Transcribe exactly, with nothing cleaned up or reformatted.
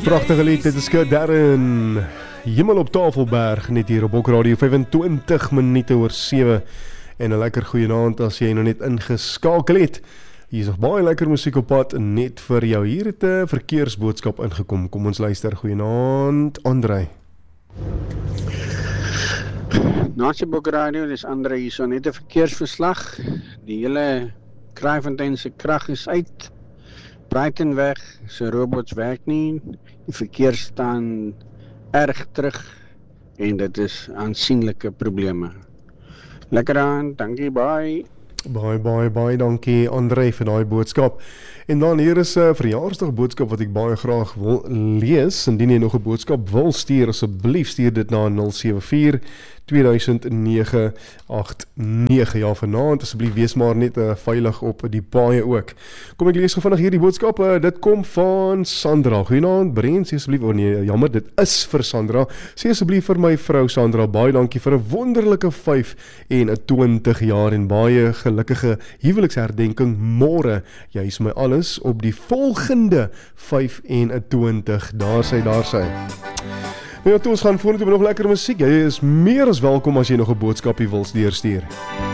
Prachtige lied, dit is Kurt Darren. Hemel op Tafelberg, net hier op Bok Radio, vyfentwintig minute oor sewe. En 'n lekker goeie aand as jy nou net ingeskakel het. Hier is nog baie lekker musiek op pad, net vir jou. Hier het 'n verkeersboodskap ingekom. Kom ons luister, goeie aand, André. Nasie Bok Radio, dis André hier, so net 'n verkeersverslag. Die hele Kraaifontein se krag is uit. Breitenweg, se robots werk nie. Die verkeer staan erg terug en dit is aansienlike probleme. Lekker aan, dankie, bye. Baie, baie, baie dankie André vir daai boodskap. En dan hier is 'n uh, verjaarsdag boodskap wat ek baie graag wil lees. Indien jy nog 'n boodskap wil stuur, asseblief stuur dit na nul sewe vier twee nege agt nege. Ja, vanaand asseblief wees maar net uh, veilig op die paaie ook. Kom ek lees gou vinnig hierdie boodskap. Uh, dit kom van Sandra. Goeienaand, Brent, sê asseblief, oh nee, jammer, dit is vir Sandra. Sê asseblief vir my vrou Sandra, baie dankie vir 'n wonderlike vyf en 'n twintig jaar en baie gelukkige huweliksherdenking môre. Jy is my alles op die volgende vyf en 'n twintig. Daar sy, daar sy. Nou ja, toe ons gaan vorentoe met nog lekker musiek. Jy is meer as welkom as jy nog 'n boodskapie wil deurstuur.